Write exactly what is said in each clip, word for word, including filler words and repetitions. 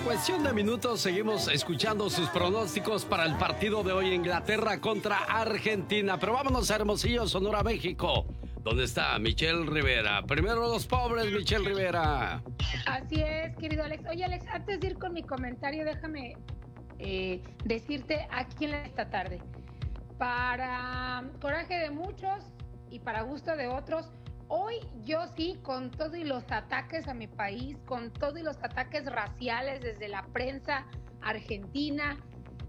cuestión de minutos seguimos escuchando sus pronósticos para el partido de hoy, Inglaterra contra Argentina. Pero vámonos a Hermosillo, Sonora, México, donde está Michelle Rivera. Primero los pobres, Michelle Rivera. Así es, querido Alex. Oye, Alex, antes de ir con mi comentario, déjame eh, decirte aquí en esta tarde. Para coraje de muchos y para gusto de otros, hoy yo sí, con todo y los ataques a mi país, con todo y los ataques raciales desde la prensa argentina,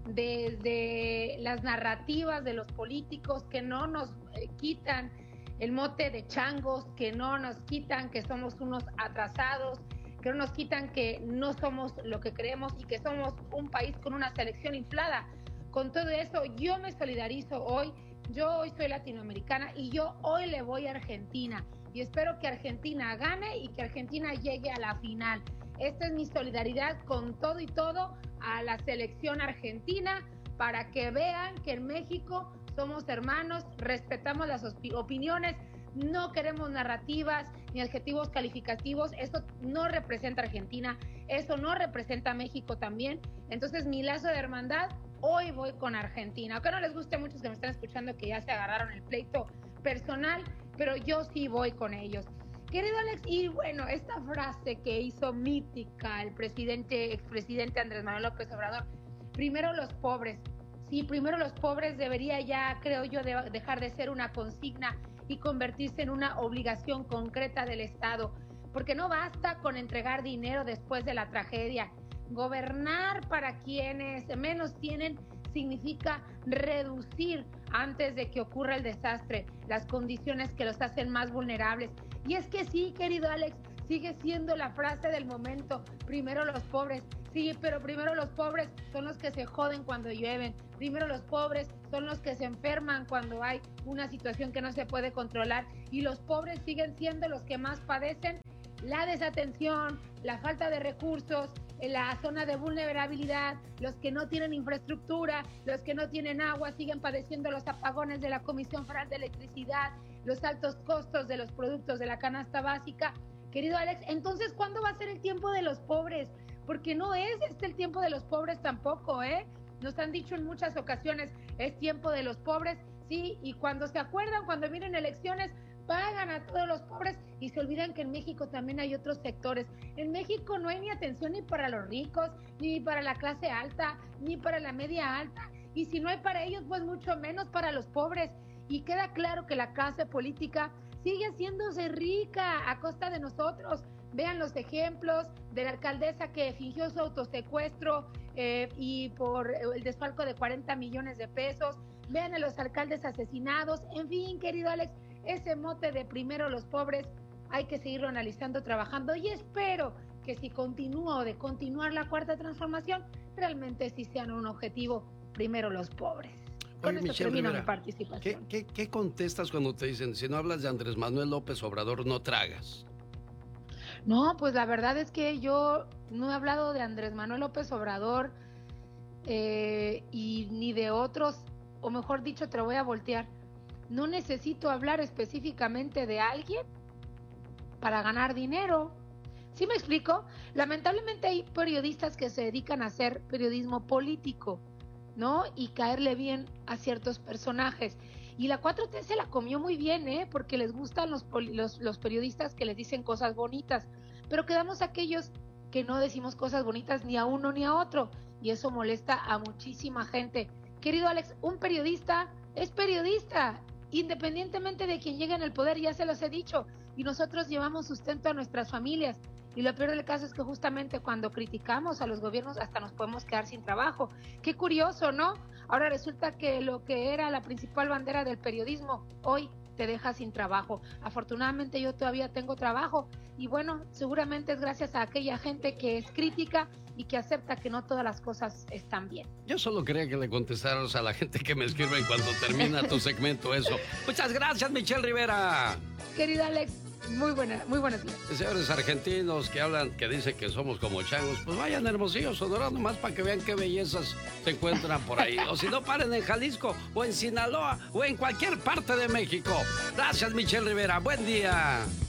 desde las narrativas de los políticos que no nos eh, quitan el mote de changos, que no nos quitan que somos unos atrasados, que no nos quitan que no somos lo que creemos y que somos un país con una selección inflada. Con todo eso, yo me solidarizo hoy. Yo hoy soy latinoamericana y yo hoy le voy a Argentina y espero que Argentina gane y que Argentina llegue a la final. Esta es mi solidaridad con todo y todo a la selección argentina para que vean que en México somos hermanos, respetamos las opiniones, no queremos narrativas ni adjetivos calificativos. Eso no representa a Argentina, eso no representa a México también. Entonces mi lazo de hermandad, hoy voy con Argentina. Aunque no les guste a muchos que me están escuchando que ya se agarraron el pleito personal, pero yo sí voy con ellos. Querido Alex, y bueno, esta frase que hizo mítica el presidente, expresidente Andrés Manuel López Obrador, primero los pobres. Sí, primero los pobres debería ya, creo yo, de dejar de ser una consigna y convertirse en una obligación concreta del Estado, porque no basta con entregar dinero después de la tragedia. Gobernar para quienes menos tienen significa reducir antes de que ocurra el desastre las condiciones que los hacen más vulnerables. Y es que sí, querido Alex, sigue siendo la frase del momento, primero los pobres. Sí, pero primero los pobres son los que se joden cuando llueven, primero los pobres son los que se enferman cuando hay una situación que no se puede controlar y los pobres siguen siendo los que más padecen la desatención, la falta de recursos, la zona de vulnerabilidad, los que no tienen infraestructura, los que no tienen agua, siguen padeciendo los apagones de la Comisión Federal de Electricidad, los altos costos de los productos de la canasta básica. Querido Alex, entonces, ¿cuándo va a ser el tiempo de los pobres? Porque no es este el tiempo de los pobres tampoco, ¿eh? Nos han dicho en muchas ocasiones, es tiempo de los pobres, sí, y cuando se acuerdan, cuando vienen elecciones, pagan a todos los pobres y se olvidan que en México también hay otros sectores. En México no hay ni atención ni para los ricos, ni para la clase alta, ni para la media alta, y si no hay para ellos, pues mucho menos para los pobres. Y queda claro que la clase política sigue haciéndose rica a costa de nosotros. Vean los ejemplos de la alcaldesa que fingió su autosecuestro eh, y por el desfalco de cuarenta millones de pesos. Vean a los alcaldes asesinados. En fin, querido Alex, ese mote de primero los pobres hay que seguirlo analizando, trabajando y espero que si continúa o de continuar la cuarta transformación, realmente sí sean un objetivo, primero los pobres. Con Oye, esto Michelle termino Rivera, mi participación. ¿qué, qué, ¿Qué contestas cuando te dicen, si no hablas de Andrés Manuel López Obrador, no tragas? No, pues la verdad es que yo no he hablado de Andrés Manuel López Obrador eh, y ni de otros, o mejor dicho, te lo voy a voltear. No necesito hablar específicamente de alguien para ganar dinero. ¿Sí me explico? Lamentablemente hay periodistas que se dedican a hacer periodismo político, ¿no? Y caerle bien a ciertos personajes. Y la cuatro T se la comió muy bien, ¿eh? Porque les gustan los, los, los periodistas que les dicen cosas bonitas. Pero quedamos aquellos que no decimos cosas bonitas ni a uno ni a otro. Y eso molesta a muchísima gente. Querido Alex, un periodista es periodista, independientemente de quien llegue en el poder, ya se los he dicho. Y nosotros llevamos sustento a nuestras familias. Y lo peor del caso es que justamente cuando criticamos a los gobiernos hasta nos podemos quedar sin trabajo. Qué curioso, ¿no? Ahora resulta que lo que era la principal bandera del periodismo, hoy te deja sin trabajo. Afortunadamente yo todavía tengo trabajo y bueno, seguramente es gracias a aquella gente que es crítica y que acepta que no todas las cosas están bien. Yo solo quería que le contestaras a la gente que me escribe cuando termina tu segmento eso. Muchas gracias, Michelle Rivera. Querida Alex, muy buena, muy buenos días. Señores argentinos que hablan, que dicen que somos como changos, pues vayan a Hermosillo, Sonora, nomás para que vean qué bellezas se encuentran por ahí. O si no, paren en Jalisco, o en Sinaloa, o en cualquier parte de México. Gracias, Michelle Rivera. Buen día.